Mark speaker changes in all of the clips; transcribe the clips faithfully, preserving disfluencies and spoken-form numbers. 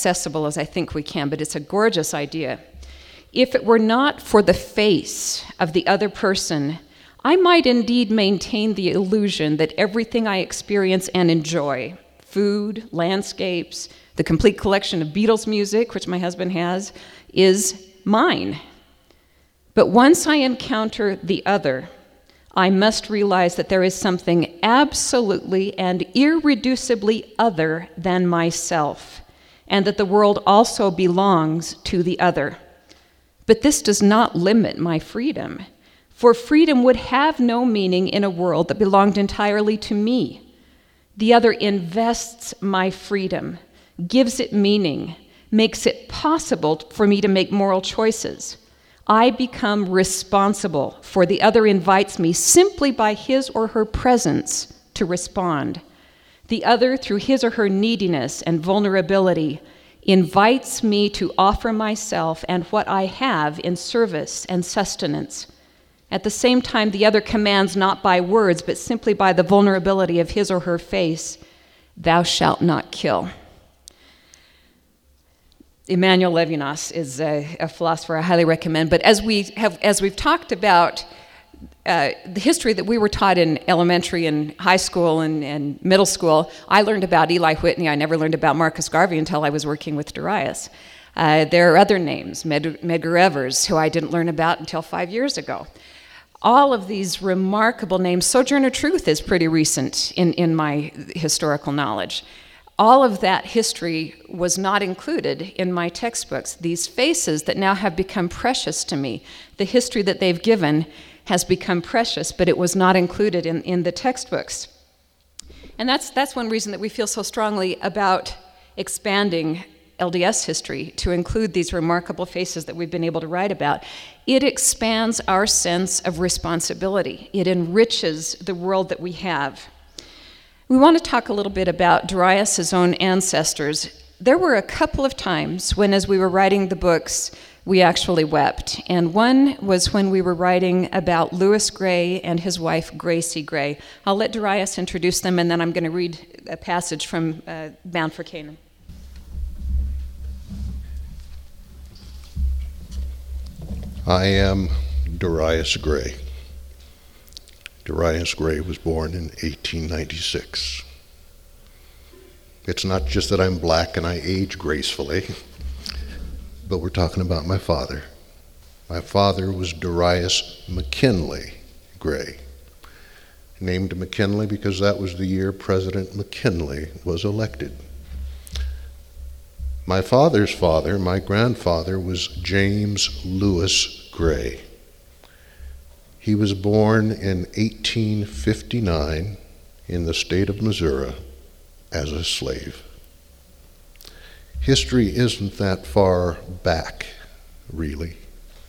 Speaker 1: accessible as I think we can, but it's a gorgeous idea. If it were not for the face of the other person, I might indeed maintain the illusion that everything I experience and enjoy, food, landscapes, the complete collection of Beatles music, which my husband has, is mine. But once I encounter the other, I must realize that there is something absolutely and irreducibly other than myself, and that the world also belongs to the other. But this does not limit my freedom, for freedom would have no meaning in a world that belonged entirely to me. The other invests my freedom, gives it meaning, makes it possible for me to make moral choices. I become responsible, for the other invites me simply by his or her presence to respond. The other, through his or her neediness and vulnerability, invites me to offer myself and what I have in service and sustenance. At the same time, the other commands not by words, but simply by the vulnerability of his or her face, "Thou shalt not kill." Emmanuel Levinas is a, a philosopher I highly recommend, but as, we have, as we've talked about uh, the history that we were taught in elementary and high school and, and middle school, I learned about Eli Whitney. I never learned about Marcus Garvey until I was working with Darius. Uh, there are other names, Med- Medgar Evers, who I didn't learn about until five years ago. All of these remarkable names. Sojourner Truth is pretty recent in, in my historical knowledge. All of that history was not included in my textbooks. These faces that now have become precious to me, the history that they've given has become precious, but it was not included in, in the textbooks. And that's, that's one reason that we feel so strongly about expanding L D S history to include these remarkable faces that we've been able to write about. It expands our sense of responsibility. It enriches the world that we have. We want to talk a little bit about Darius's own ancestors. There were a couple of times when, as we were writing the books, we actually wept. And one was when we were writing about Lewis Gray and his wife, Gracie Gray. I'll let Darius introduce them, and then I'm going to read a passage from uh, Bound for Canaan.
Speaker 2: I am Darius Gray. Darius Gray was born in eighteen ninety-six. It's not just that I'm black and I age gracefully, but we're talking about my father. My father was Darius McKinley Gray, named McKinley because that was the year President McKinley was elected. My father's father, my grandfather, was James Lewis Gray. He was born in eighteen fifty-nine in the state of Missouri as a slave. History isn't that far back, really.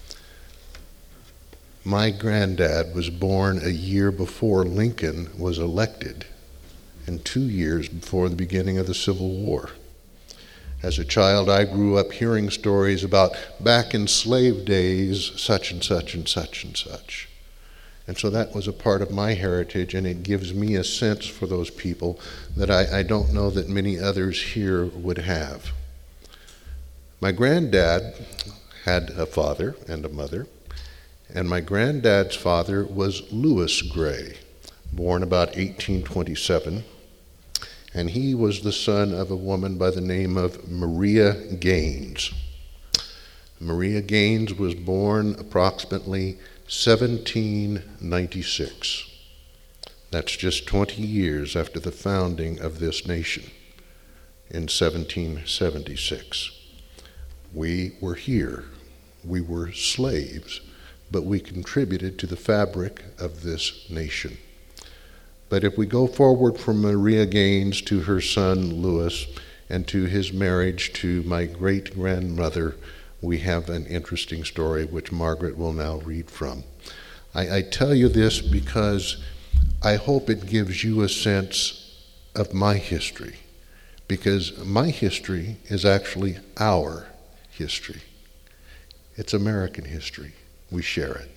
Speaker 2: My granddad was born a year before Lincoln was elected and two years before the beginning of the Civil War. As a child, I grew up hearing stories about back in slave days, such and such and such and such. And so that was a part of my heritage, and it gives me a sense for those people that I, I don't know that many others here would have. My granddad had a father and a mother, and my granddad's father was Lewis Gray, born about eighteen twenty-seven, and he was the son of a woman by the name of Maria Gaines. Maria Gaines was born approximately seventeen ninety-six. That's just twenty years after the founding of this nation in seventeen seventy-six. We were here. We were slaves, but we contributed to the fabric of this nation. But if we go forward from Maria Gaines to her son Lewis and to his marriage to my great-grandmother, we have an interesting story which Margaret will now read from. I, I tell you this because I hope it gives you a sense of my history, because my history is actually our history. It's American history. We share it.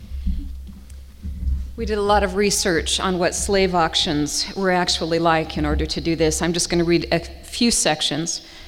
Speaker 1: We did a lot of research on what slave auctions were actually like in order to do this. I'm just going to read a few sections.